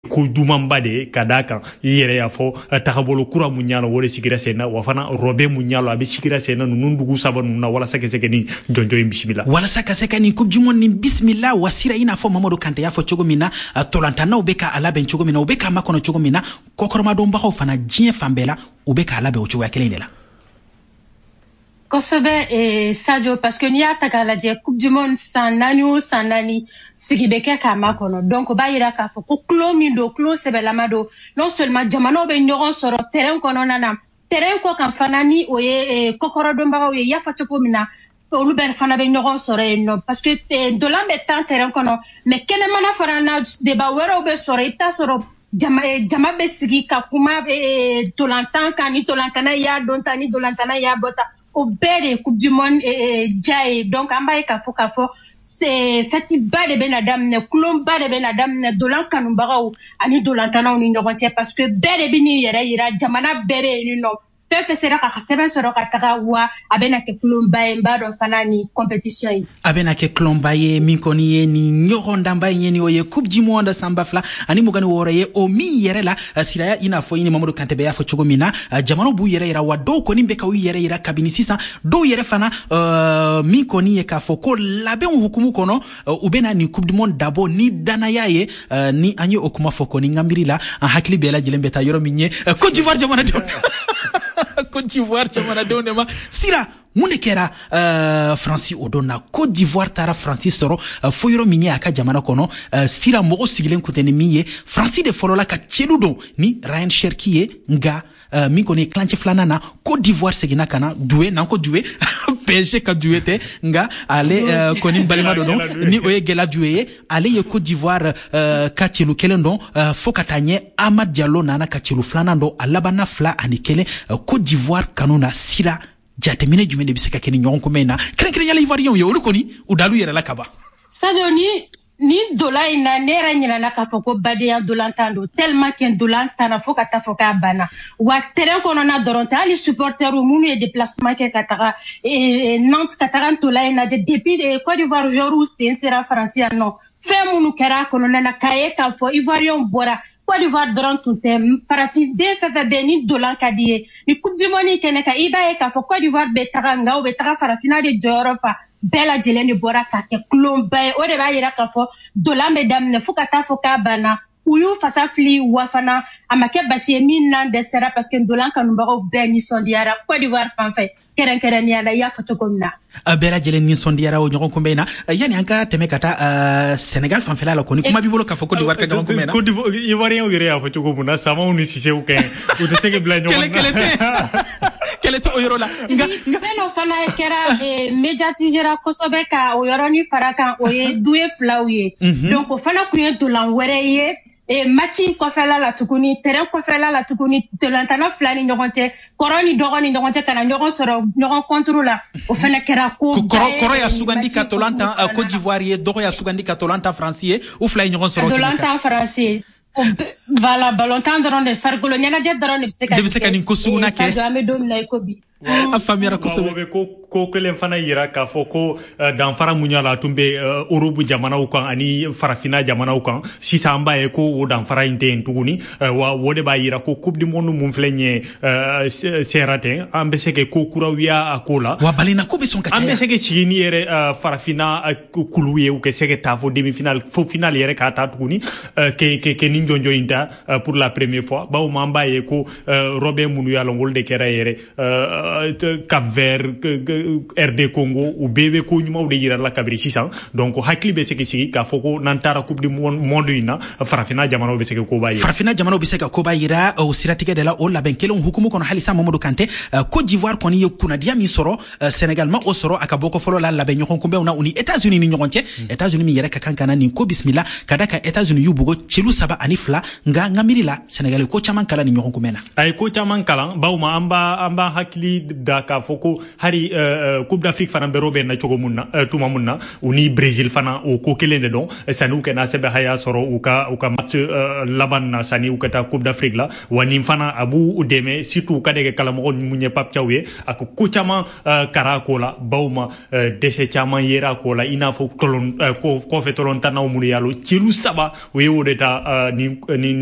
ko dumamba de kadaka yere ya fo takabolo kura munyalo wole sigira sena wafana robe munyalo abi sigira sena nundugu saba nuna wala sake ni jonjo bismillah wala sake ni coupe du monde ni bismillah wasira ina fo Mamadou Kanté ya fo chogomina tolanta na ubeka alabe chogomina ubeka makono chogomina kokoroma domba ho fana jien fambela ubeka alabe ochowa kelenela Kosobe Sadio parce que ni ataka la coupe du monde sanani sigibeke kama kono donc ba yira ka fo ko klo mindo klo sebe lamado non seulement jamano be nyoron soro terrain kono nana terrain ko kan fanani oye kokoro domba oye ya fa chopo mina olu ben fana be nyoron soro no parce que de lambe tant terrain kono mais kene mana farana de ba wero be soro ita soro jama be sigi ka kuma tolantan kani tolantana ya dontani dolantana ya bota au bel coupe du monde jai donc ambaye kafo c'est fati ba de benadam ne kulon ba de benadam ne dolan kanumbaga ani dolantana ni nyogonte parce que bere bini yere yira jamana bere ni no pefe sera ka seben soro ka taga wa abena ke kulon ba mbado fanani competition yi abena ke kulon ba ye minkoni ni nyogonda ba yeni oye coupe du monde sambafla ani mugani wore o mi yere la siraya ina fo yini Mamadou Kanté be ya fo chogomina jamano bu yere yira wa do ko ni mbeka wi yere yira kabini sisa do yere fana minkoni ye ka fo ko labe hukumu kono ubena ni coupe du monde dabo ni dana yaye ni anyo okuma fo ko ni ngambirila hakli bela jilembeta yoro minye Côte d'Ivoire jamana do Côte d'Ivoire jamana do ne ma sira munde kera Francis Odona Côte d'Ivoire tara Francis Soro foyoro minye aka jamana kono sira mogo sigilen kuteni miye Francis de folola ka cheludo ni Ryan Cherki nga minko ni clanche flanana Côte d'Ivoire segina kana doué nanko doué PSG ka doué te nga ale koni balima do ni oye gela doué ale ye Côte d'Ivoire ka chelu kelendo fokatanye Amad Diallo nana ka chelu flanando alabana fla anikele Côte d'Ivoire kanona sira jate mine jumene biseka keni nyonko mena kren yala ivoirien yo ulukoni udalu yere la kaba Sadio ni dola ina nera nyina na kafoko bade ya dolantando tellement qu'un dolantana foka tafoka bana wa terrain kono na doronta ali supporter ou munu e déplacement ke katara Nantes katara dola ina de depuis de Côte d'Ivoire joru c'est sera français non fait munu kera kono na kaye kafo ivoirien bora Côte d'Ivoire doron tunte parati de fefe beni dolan kadie ni coupe du monde kene ka iba e kafo Côte d'Ivoire be taranga o be tara farafina de jorofa bela jeleni bora ka ke klomba o de ba yira kafo dolan be damne fukata foka bana uyu fasafli wafana amake basie minna de sera parce que dolan kanumba o beni sondiara Côte d'Ivoire fanfay keren yana ya fotokomna bela jeleni sondiara o nyogon kombena yani anka temekata Sénégal fanfela la koni kuma bibolo kafo Côte d'Ivoire ka nyogon kombena Côte d'Ivoire ivoirien o ya fotokomuna sama uni sise o ken o de sege bla nyogon kele to oyoro la nga no fana kera médiatisera kosobe ka oyoro ni faraka oye doué flauye donc o fana kuye dolan wereye matching kofela la tukuni terrain kofela la tukuni telantana flani nyogonte koroni dogoni nyogonte kana nyogon soro nyogon contrôle la o fana kera ko koro ya sugandi ka tolanta Côte d'Ivoire dogo ya sugandi ka tolanta français ou flay nyogon soro tolanta français voilà balontan doron de fargolo nyana je doron de biseka ni kusuna ke sa do me na ikobi afamira kosobe ko kelen fana yira ka fo ko dan fara munyala tumbe Europe jamana ukan ani farafina jamana ukan sisa ambaye ko o dan fara inte ntuguni wa wode ba yira ko coupe du monde mum flenye seratin ambeseke ko kurawia akola wa balina ko be son ka ambeseke chini yere farafina kuluye u ke seke ta fo demi finale fo finale yere ka ta tuguni ke ninjonjo inta pour la première fois ba o mambaye ko Robin munu ya longol de kera yere Cap-Vert RD Congo ou bébé ko nyuma de yira la kabri 600 donc hakli be seke sigi ka foko nantara coupe du monde ina farafina jamano be seke ko bayira farafina jamano be seke ko bayira o siratike de la o la benkelon hukumu kono halisa Mamadou Kanté Côte d'Ivoire koni yekuna dia mi soro Sénégal ma o soro akaboko folo la benyo konkumbe una uni États-Unis ni nyogonte États-Unis mi yere ka kankana ni ko bismillah kadaka États-Unis yubugo chelu saba anifla nga ngamirila Sénégal ko chaman kala ni nyogonkumena ay ko chaman kala bawma amba hakli da ka foko hari Coupe d'Afrique fana be robe na chogo munna tuma munna uni Brésil fana o ko kelende don sanu ke na sebe haya soro uka match laban na sani ukata Coupe d'Afrique la wani fana abu udeme surtout kadege kala mo munye pap chawye ak ko chama kara ko la bawma dese chama yera ko la ina fo kolon ko fe tolon tanaw mun yalo ci lu saba we wodeta ni